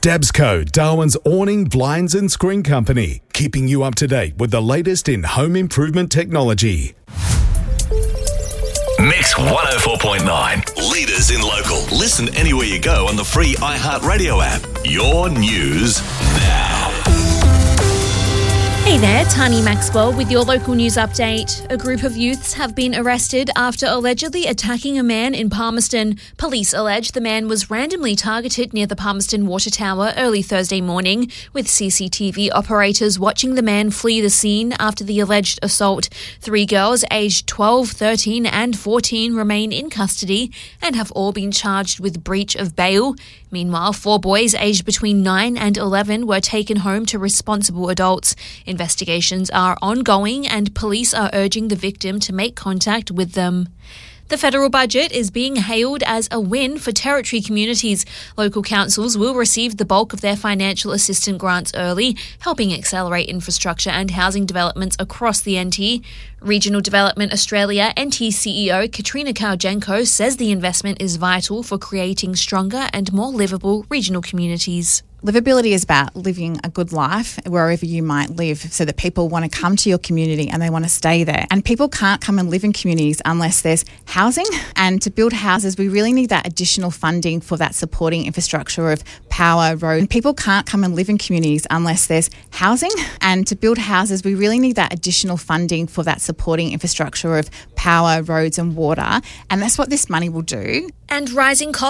Dabsco, Darwin's awning, blinds and screen company, keeping you up to date with the latest in home improvement technology. Mix 104.9. Leaders in local. Listen anywhere you go on the free iHeartRadio app. Your news now. Hey there, Tani Maxwell with your local news update. A group of youths have been arrested after allegedly attacking a man in Palmerston. Police allege the man was randomly targeted near the Palmerston Water Tower early Thursday morning, with CCTV operators watching the man flee the scene after the alleged assault. 3 girls aged 12, 13 and 14 remain in custody and have all been charged with breach of bail. Meanwhile, 4 boys aged between 9 and 11 were taken home to responsible adults. Investigations are ongoing and police are urging the victim to make contact with them. The federal budget is being hailed as a win for territory communities. Local councils will receive the bulk of their financial assistance grants early, helping accelerate infrastructure and housing developments across the NT. Regional Development Australia NT CEO Katrina Karjenko says the investment is vital for creating stronger and more livable regional communities. Livability is about living a good life wherever you might live so that people want to come to your community and they want to stay there. And people can't come and live in communities unless there's housing. And to build houses, we really need that additional funding for that supporting infrastructure of power, road. And people can't come and live in communities unless there's housing. And to build houses, we really need that additional funding for that supporting infrastructure of power, roads and water. And that's what this money will do. And rising costs